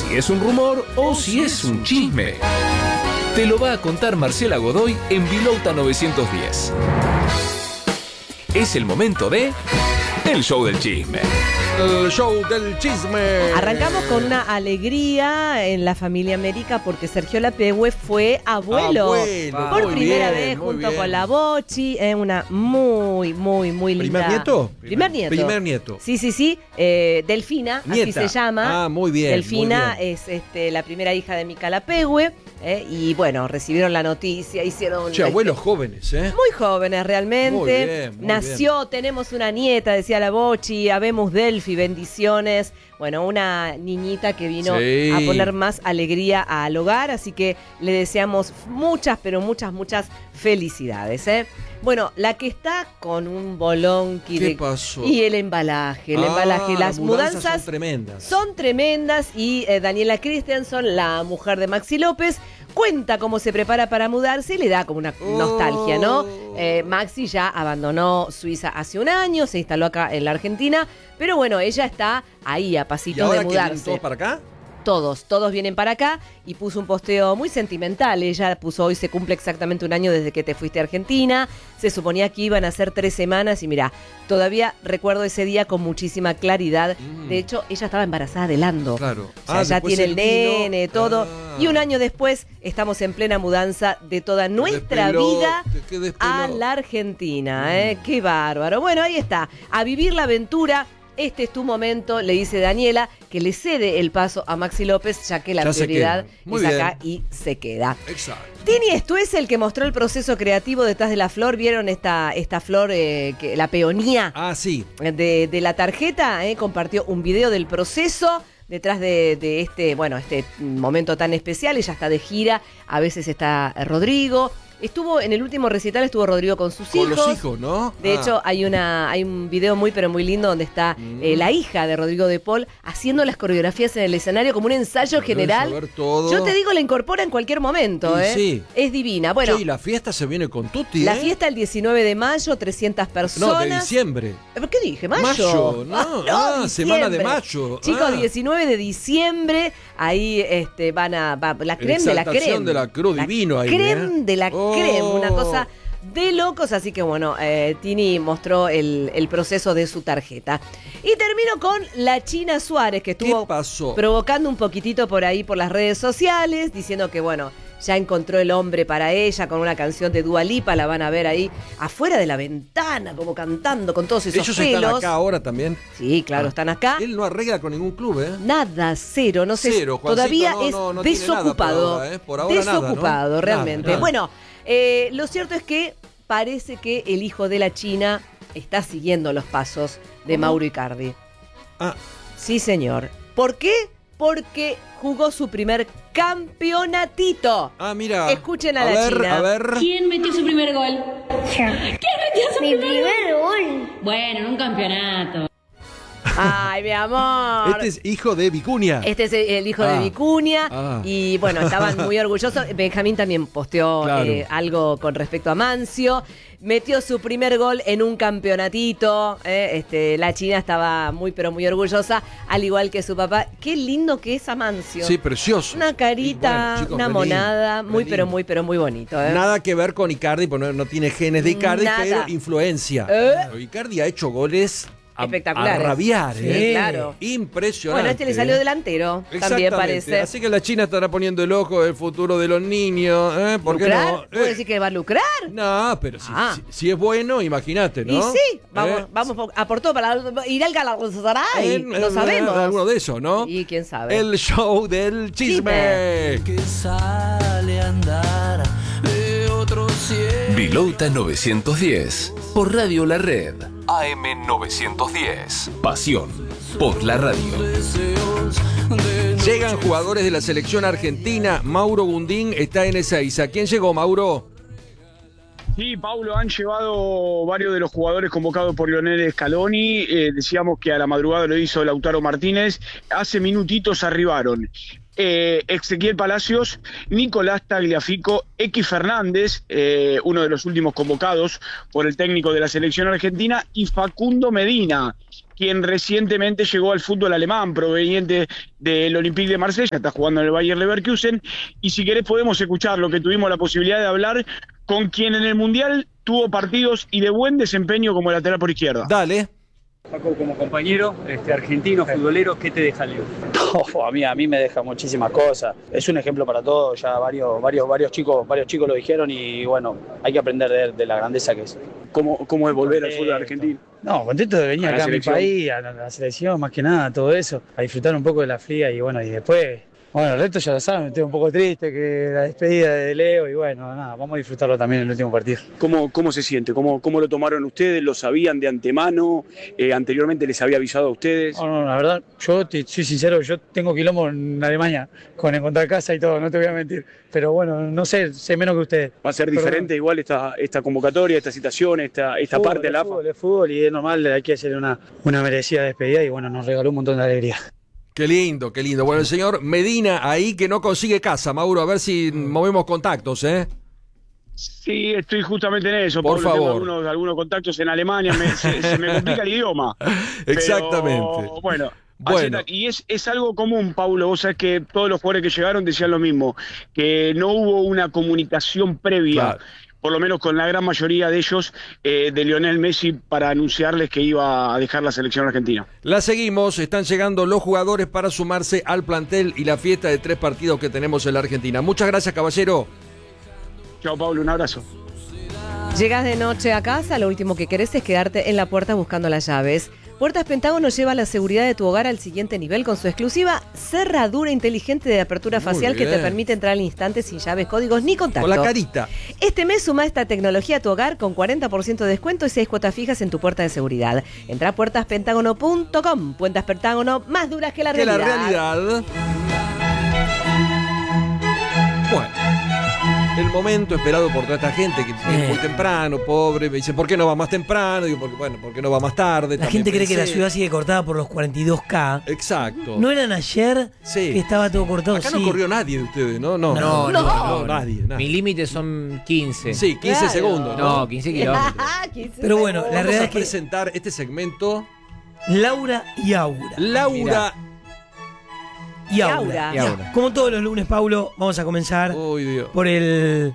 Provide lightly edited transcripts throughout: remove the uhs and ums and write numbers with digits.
si es un rumor o si es un chisme. Te lo va a contar Marcela Godoy en Vilouta 910. Es el momento de El Show del Chisme. El Show del Chisme. Arrancamos con una alegría en la familia América porque Sergio Lapehue fue abuelo. Por primera vez junto con la Bochi. Una muy linda. ¿Primer nieto? Primer nieto. Primer nieto. Sí. Delfina, Nieta. así se llama. Ah, muy bien. Delfina muy bien. es la primera hija de Mica Lapehue. Y bueno, recibieron la noticia, hicieron... Che, abuelos jóvenes, ¿eh? Muy jóvenes realmente. Muy bien, muy Nació, tenemos una nieta, decía la Bochi, habemos Delfi, bendiciones. Bueno, una niñita que vino a poner más alegría al hogar, así que le deseamos muchas, pero muchas felicidades, ¿eh? Bueno, la que está con un bolonqui ¿Qué pasó? Y el embalaje, las mudanzas son tremendas y Daniela Christensen, la mujer de Maxi López, cuenta cómo se prepara para mudarse y le da como una nostalgia, ¿no? Maxi ya abandonó Suiza hace un año, se instaló acá en la Argentina, pero bueno, ella está ahí a pasitos de mudarse. ¿Y ahora que vienen todos para acá? Todos vienen para acá y puso un posteo muy sentimental. Ella puso: hoy se cumple exactamente un año desde que te fuiste a Argentina. Se suponía que iban a ser 3 semanas y mirá, todavía recuerdo ese día con muchísima claridad. De hecho, ella estaba embarazada de Lando. Claro. O sea, ya tiene el nene, todo. Ah. Y un año después estamos en plena mudanza de toda nuestra vida a la Argentina. Qué bárbaro. Bueno, ahí está. A vivir la aventura. Este es tu momento, le dice Daniela, que le cede el paso a Maxi López, ya que la prioridad es acá y se queda. Exacto. Tini Esto es el que mostró el proceso creativo detrás de la flor. ¿Vieron esta flor, la peonía? Ah, sí. De la tarjeta, compartió un video del proceso detrás de este momento tan especial. Ella está de gira, a veces está Rodrigo. En el último recital estuvo Rodrigo con sus hijos. Con los hijos, ¿no? De hecho, hay un video muy lindo donde está la hija de Rodrigo de Paul haciendo las coreografías en el escenario como un ensayo general. Saber todo. Yo te digo, la incorpora en cualquier momento, Sí. Es divina. Bueno, che, y la fiesta se viene con Tutti, la fiesta el 19 de mayo, 300 personas. No, de diciembre. ¿Por qué dije? ¿Mayo? Mayo, no, semana de mayo. Chicos, 19 de diciembre, ahí va la creme de la creme. De la cruz divino ahí. Creme de la creme, una cosa de locos. Así que bueno, Tini mostró el proceso de su tarjeta. Y termino con la China Suárez, que estuvo provocando un poquitito por ahí por las redes sociales, diciendo que bueno, ya encontró el hombre para ella con una canción de Dua Lipa. La van a ver ahí afuera de la ventana, como cantando con todos esos pelos. ¿Ellos están acá ahora también? Sí, claro, están acá. Él no arregla con ningún club, ¿eh? Nada, cero, no sé. Cero, Juancito, todavía no es desocupado. Por ahora, por ahora desocupado, nada, ¿no? realmente. Nada. Bueno, lo cierto es que parece que el hijo de la China está siguiendo los pasos de Mauro Icardi. Ah. Sí, señor. ¿Por qué? Porque jugó su primer campeonatito. Ah, mira. Escuchen a la China. A ver. ¿Quién metió su primer gol? ¿Quién metió su primer gol? Bueno, en un campeonato. Ay, mi amor. Este es hijo de Vicuña. Este es el hijo de Vicuña. Y bueno, estaban muy orgullosos. Benjamín también posteó algo con respecto a Mancio. Metió su primer gol en un campeonatito. La China estaba muy orgullosa, al igual que su papá. Qué lindo que es Amancio. Sí, precioso. Una carita, chicos, una monada, muy bonito. Nada que ver con Icardi, porque no tiene genes de Icardi, pero influencia. Icardi ha hecho goles espectaculares. A rabiar, sí, claro. Impresionante. Bueno, le salió delantero, también parece. Así que la China estará poniendo el ojo del futuro de los niños. ¿Por qué no? ¿Puede decir que va a lucrar? No, pero si es bueno, imagínate, ¿no? Y sí, vamos a por todo para ir al Galatasaray. No sabemos. Alguno de esos, ¿no? Y quién sabe. El show del chisme. Que sale a andar de otro cielo. Vilouta 910 por Radio La Red. AM 910. Pasión por la radio. Llegan jugadores de la selección argentina. Mauro Gundín está en Ezeiza. ¿Quién llegó, Mauro? Sí, Paulo, han llevado varios de los jugadores convocados por Lionel Scaloni. Decíamos que a la madrugada lo hizo Lautaro Martínez. Hace minutitos arribaron Ezequiel Palacios, Nicolás Tagliafico, X Fernández, uno de los últimos convocados por el técnico de la selección argentina, y Facundo Medina. quien recientemente llegó al fútbol alemán, proveniente del Olympique de Marsella, está jugando en el Bayer Leverkusen, y si querés podemos escuchar lo que tuvimos la posibilidad de hablar con quien en el Mundial tuvo partidos y de buen desempeño como lateral por izquierda. Dale. Paco, como compañero argentino, futbolero, ¿qué te deja Leo? A mí me deja muchísimas cosas. Es un ejemplo para todos, ya varios chicos lo dijeron y bueno, hay que aprender de la grandeza que es. ¿Cómo es volver al fútbol argentino? No, contento de venir acá a mi país, a la selección, más que nada, todo eso, a disfrutar un poco de la fría y bueno, y después... Bueno, el resto ya lo saben, estoy un poco triste que la despedida de Leo y bueno, nada, vamos a disfrutarlo también en el último partido. ¿Cómo se siente? ¿Cómo lo tomaron ustedes? ¿Lo sabían de antemano? ¿Anteriormente les había avisado a ustedes? No, la verdad, yo soy sincero, yo tengo quilombo en Alemania con encontrar casa y todo, no te voy a mentir. Pero bueno, no sé menos que ustedes. ¿Va a ser diferente igual esta convocatoria, esta citación, esta parte de la AFA? El fútbol y es normal, hay que hacer una merecida despedida y bueno, nos regaló un montón de alegría. Qué lindo, qué lindo. Bueno, el señor Medina ahí que no consigue casa, Mauro, a ver si movemos contactos, ¿eh? Sí, estoy justamente en eso. Por favor. Tengo algunos contactos en Alemania, se me complica el idioma. Exactamente. Pero, bueno. Y es algo común, Paulo, vos sabés que todos los jugadores que llegaron decían lo mismo, que no hubo una comunicación previa. Claro. Por lo menos con la gran mayoría de ellos, de Lionel Messi, para anunciarles que iba a dejar la selección argentina. La seguimos, están llegando los jugadores para sumarse al plantel y la fiesta de 3 partidos que tenemos en la Argentina. Muchas gracias, caballero. Chao, Pablo, un abrazo. Llegas de noche a casa, lo último que querés es quedarte en la puerta buscando las llaves. Puertas Pentágono lleva la seguridad de tu hogar al siguiente nivel con su exclusiva cerradura inteligente de apertura facial que te permite entrar al instante sin llaves, códigos ni contacto. Con la carita. Este mes suma esta tecnología a tu hogar con 40% de descuento y 6 cuotas fijas en tu puerta de seguridad. Entra a puertaspentágono.com. Puertas Pentágono, más duras que la realidad. Bueno. El momento esperado por toda esta gente que viene muy temprano, pobre, me dicen, ¿por qué no va más temprano? Digo, ¿por qué no va más tarde? La gente cree que la ciudad sigue cortada por los 42K. Exacto. ¿No eran ayer que estaba todo cortado? Acá no corrió nadie de ustedes, ¿no? No, nadie. Mi límite son 15. Sí, 15 segundos. No, 15 kilómetros. Pero bueno, la realidad es que... presentar este segmento. Laura y Aura. Laura y Aura. Como todos los lunes, Paulo, vamos a comenzar por el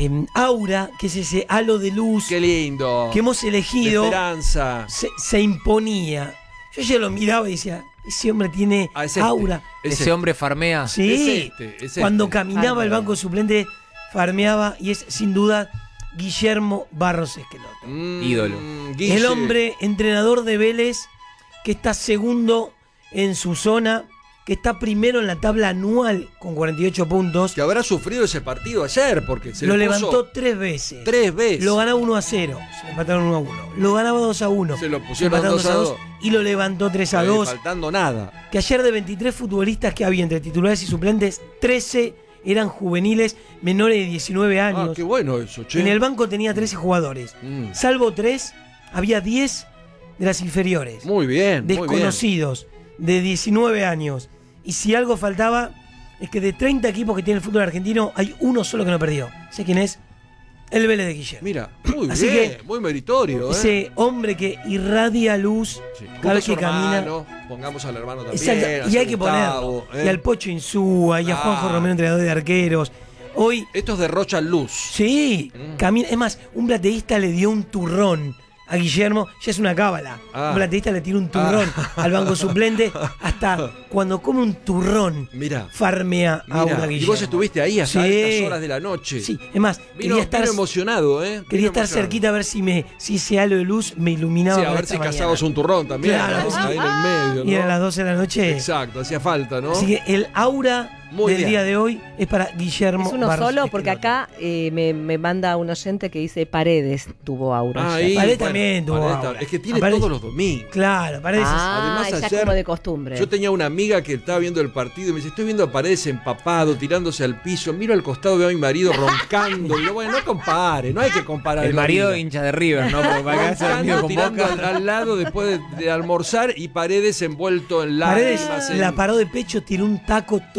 Aura, que es ese halo de luz. Qué lindo. Que hemos elegido. De esperanza. Se imponía. Yo ya lo miraba y decía, ese hombre tiene aura. Ese hombre farmea. Sí. Cuando caminaba el banco suplente, farmeaba y es sin duda Guillermo Barros Esqueloto. Ídolo. El hombre entrenador de Vélez que está segundo en su zona, que está primero en la tabla anual con 48 puntos. Que habrá sufrido ese partido ayer porque se lo levantó 3 veces. 3 veces. Lo ganaba 1-0. Se le empataron 1-1. Lo ganaba 2-1. Se lo pusieron 2-2 y lo levantó 3-2. Faltando nada. Que ayer de 23 futbolistas que había entre titulares y suplentes, 13 eran juveniles menores de 19 años. Ah, qué bueno eso, che. En el banco tenía 13 jugadores. Salvo 3, había 10 de las inferiores. Muy bien. Desconocidos, de 19 años. Y si algo faltaba, es que de 30 equipos que tiene el fútbol argentino, hay uno solo que no perdió. ¿Sé quién es? El Vélez de Guillermo. Mira, muy así bien, muy meritorio. Ese hombre que irradia luz cada vez que camina. Pongamos al hermano también. Exacto. Y hay que ponerlo. Y al Pocho Insúa, y a Juanjo Romero, entrenador de arqueros. Hoy, estos derrochan luz. Sí, camina. Es más, un plateísta le dio un turrón a Guillermo, ya es una cábala. Un plateísta le tira un turrón al banco suplente, hasta cuando come un turrón, farmea a una Guillermo. Y vos estuviste ahí hasta altas horas de la noche. Sí, es más, quería estar emocionado, Quería estar cerquita a ver si ese halo de luz me iluminaba. Sí, a ver si cazabas un turrón también. Claro, ahí en el medio, ¿no? Y eran las 12 de la noche. Exacto, hacía falta, ¿no? Así que el aura del día de hoy es para Guillermo. Es uno Barros solo, porque acá me manda un oyente que dice Paredes tuvo aura. Paredes también tuvo aura. Es que tiene todos los domingos. Claro, Paredes. Además, ya ayer, como de costumbre. Yo tenía una amiga que estaba viendo el partido y me dice, estoy viendo a Paredes empapado, tirándose al piso. Miro al costado, veo a mi marido roncando. Y digo, bueno, no compare, no hay que comparar. El marido hincha de River, ¿no? Roncando, tirando al lado después de almorzar y Paredes envuelto en lágrimas. Paredes la paró de pecho, tiró un taco todo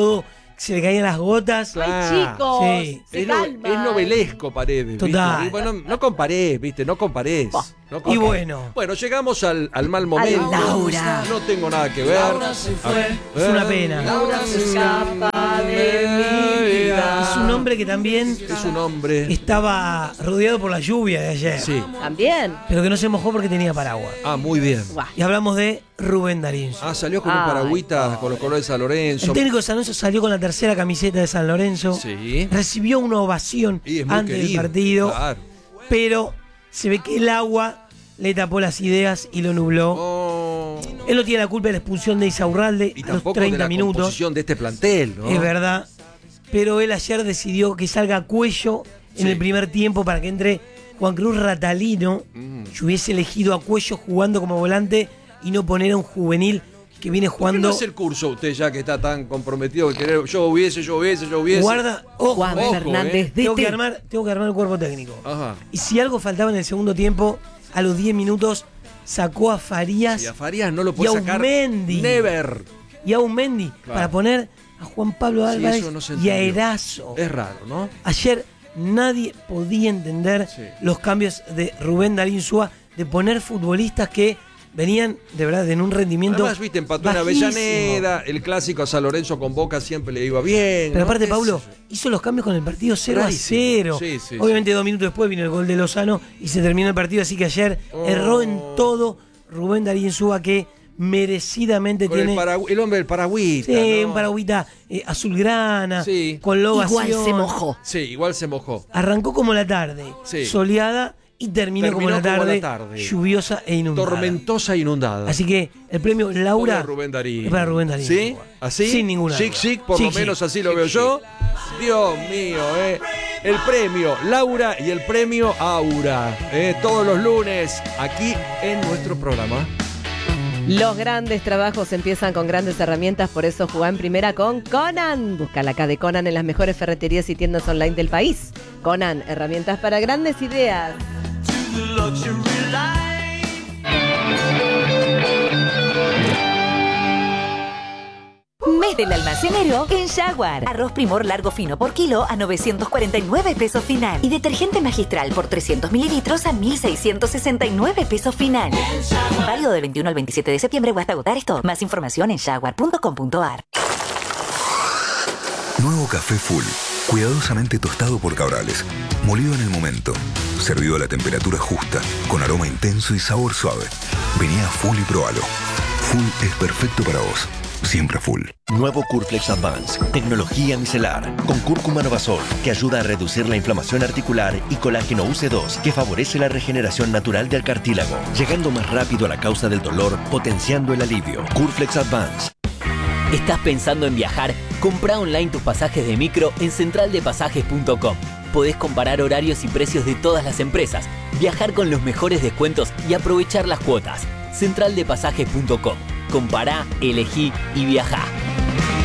se le caían las gotas. ¡Ay, chicos! Sí. Se Es calman. novelesco Paredes. Total. ¿viste? Y bueno, no comparés, ¿viste? No comparés. Y bueno. Bueno, llegamos al mal momento. Laura. No tengo nada que ver. Laura se fue. Es una pena. Laura se escapa de mi vida. Es un hombre que también Es un hombre. estaba rodeado por la lluvia de ayer. Sí. También. Pero que no se mojó porque tenía paraguas. Ah, muy bien. Buah. Y hablamos de Rubén Darín. Ah, salió con un Ay, paragüita con los colores de San Lorenzo. El técnico de San Lorenzo salió con la tercera camiseta de San Lorenzo. Sí. Recibió una ovación Y es muy antes del querido, partido. Claro. Pero se ve que el agua le tapó las ideas y lo nubló. Oh. Él no tiene la culpa de la expulsión de Isaurralde Y a los tampoco 30 de la minutos. composición de este plantel, ¿no? Es verdad. Pero él ayer decidió que salga a Cuello en Sí. el primer tiempo para que entre Juan Cruz Ratalino. Yo hubiese elegido a Cuello jugando como volante y no poner a un juvenil que viene ¿Por qué jugando. no hace el curso usted ya que está tan comprometido que querer yo hubiese? Guarda, ojo, Juan ojo, Fernández tengo que DT. armar el cuerpo técnico. Ajá. Y si algo faltaba en el segundo tiempo, a los 10 minutos sacó a Farías Si a Farías no lo y puede a sacar. Aumendi. Never. y a Aumendi Claro. para poner a Juan Pablo Sí, Álvarez eso no se y a entendió. Erazo. Es raro, ¿no? Ayer nadie podía entender Sí. los cambios de Rubén Darín Insúa de poner futbolistas que venían de verdad en un rendimiento Además, viste, empató en bajísimo. Avellaneda, el clásico a San Lorenzo con Boca siempre le iba bien. Pero ¿no? aparte, ¿Qué Paulo sé yo? hizo los cambios con el partido 0-0. Rarísimo. Sí, sí, Obviamente 2 minutos después vino el gol de Lozano y se terminó el partido, así que ayer erró en todo Rubén Darín Insúa, que merecidamente Con tiene el hombre del paragüita. sí, ¿no? un paragüita azulgrana, Sí. con lobación. Igual se mojó. Sí, igual se mojó. Arrancó como la tarde, Sí. soleada, y terminó como la tarde, lluviosa e inundada. Tormentosa e inundada. Así que el premio Laura Para Rubén Darín. es para Rubén Darín. ¿Sí? ¿Así? Sin ninguna Chic, duda. chic, por Chic, lo chic. menos así lo veo yo. Dios mío, El premio Laura y el premio Aura. Todos los lunes aquí en nuestro programa. Los grandes trabajos empiezan con grandes herramientas, por eso jugá en primera con Conan. Busca la K de Conan en las mejores ferreterías y tiendas online del país. Conan, herramientas para grandes ideas. Mes del almacenero en Jaguar. Arroz Primor largo fino por kilo a 949 pesos final. Y detergente magistral por 300 mililitros a 1.669 pesos final. Válido del 21 al 27 de septiembre o hasta agotar esto. Más información en jaguar.com.ar. Nuevo café Full. Cuidadosamente tostado por Cabrales. Molido en el momento. Servido a la temperatura justa. Con aroma intenso y sabor suave. Vení a Full y probalo. Full es perfecto para vos. Siempre Full. Nuevo Curflex Advance, tecnología micelar, con cúrcuma Novasol, que ayuda a reducir la inflamación articular, y colágeno UC2, que favorece la regeneración natural del cartílago, llegando más rápido a la causa del dolor, potenciando el alivio. Curflex Advance. ¿Estás pensando en viajar? Comprá online tus pasajes de micro en centraldepasajes.com. Podés comparar horarios y precios de todas las empresas, viajar con los mejores descuentos y aprovechar las cuotas. Centraldepasajes.com. Compará, elegí y viajá.